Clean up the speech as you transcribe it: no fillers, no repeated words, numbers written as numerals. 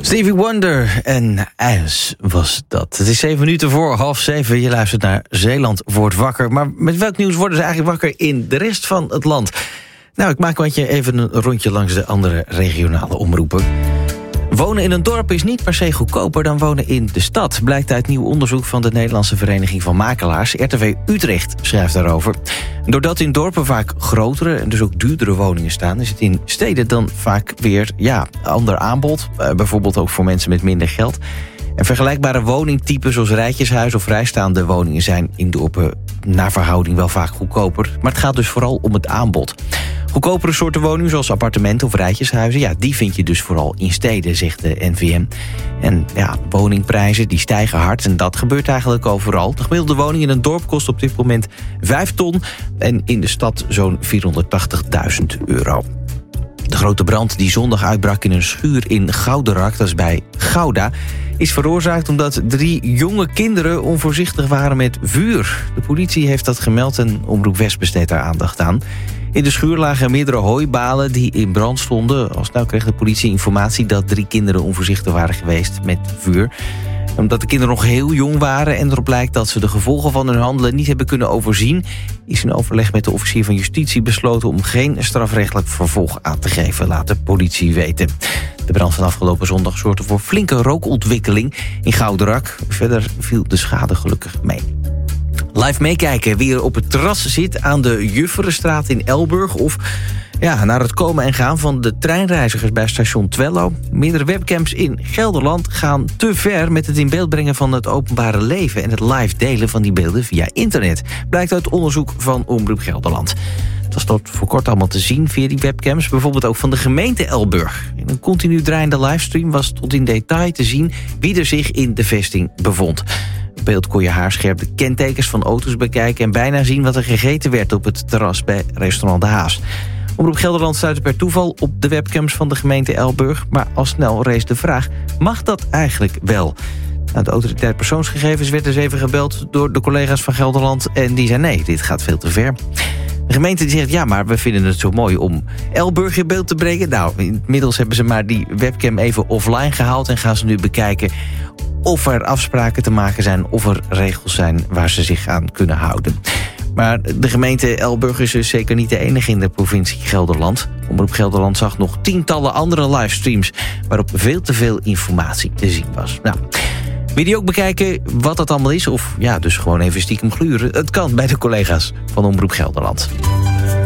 Stevie Wonder en IJs was dat. Het is 7 minuten voor 6:30. Je luistert naar Zeeland wordt wakker. Maar met welk nieuws worden ze eigenlijk wakker in de rest van het land? Nou, ik maak met je even een rondje langs de andere regionale omroepen. Wonen in een dorp is niet per se goedkoper dan wonen in de stad, blijkt uit nieuw onderzoek van de Nederlandse Vereniging van Makelaars. RTV Utrecht schrijft daarover. Doordat in dorpen vaak grotere en dus ook duurdere woningen staan, is het in steden dan vaak weer ander aanbod. Bijvoorbeeld ook voor mensen met minder geld. En vergelijkbare woningtypen zoals rijtjeshuis of vrijstaande woningen zijn in dorpen naar verhouding wel vaak goedkoper. Maar het gaat dus vooral om het aanbod. Goedkopere soorten woningen zoals appartementen of rijtjeshuizen, die vind je dus vooral in steden, zegt de NVM. En woningprijzen die stijgen hard en dat gebeurt eigenlijk overal. De gemiddelde woning in een dorp kost op dit moment 5 ton en in de stad zo'n €480.000. De grote brand die zondag uitbrak in een schuur in Gouderak, dat is bij Gouda, is veroorzaakt omdat 3 jonge kinderen onvoorzichtig waren met vuur. De politie heeft dat gemeld en Omroep West besteedt daar aandacht aan. In de schuur lagen meerdere hooibalen die in brand stonden. Al snel kreeg de politie informatie dat 3 kinderen onvoorzichtig waren geweest met vuur. Omdat de kinderen nog heel jong waren en erop lijkt dat ze de gevolgen van hun handelen niet hebben kunnen overzien, is in overleg met de officier van justitie besloten om geen strafrechtelijk vervolg aan te geven, laat de politie weten. De brand van afgelopen zondag zorgde voor flinke rookontwikkeling in Gouderak. Verder viel de schade gelukkig mee. Live meekijken wie er op het terras zit aan de Jufferenstraat in Elburg, of naar het komen en gaan van de treinreizigers bij station Twello. Meerdere webcams in Gelderland gaan te ver met het in beeld brengen van het openbare leven en het live delen van die beelden via internet, blijkt uit onderzoek van Omroep Gelderland. Het was tot voor kort allemaal te zien via die webcams, bijvoorbeeld ook van de gemeente Elburg. In een continu draaiende livestream was tot in detail te zien wie er zich in de vesting bevond. Op beeld kon je haarscherp de kentekens van auto's bekijken en bijna zien wat er gegeten werd op het terras bij restaurant De Haas. Omroep Gelderland stuitte per toeval op de webcams van de gemeente Elburg, maar al snel rees de vraag, mag dat eigenlijk wel? De autoriteit persoonsgegevens werd dus even gebeld door de collega's van Gelderland en die zei nee, dit gaat veel te ver. De gemeente die zegt, maar we vinden het zo mooi om Elburg in beeld te brengen. Nou, inmiddels hebben ze maar die webcam even offline gehaald en gaan ze nu bekijken of er afspraken te maken zijn, of er regels zijn waar ze zich aan kunnen houden. Maar de gemeente Elburg is dus zeker niet de enige in de provincie Gelderland. Omroep Gelderland zag nog tientallen andere livestreams waarop veel te veel informatie te zien was. Nou, wil je ook bekijken wat dat allemaal is? Of dus gewoon even stiekem gluren? Het kan bij de collega's van Omroep Gelderland.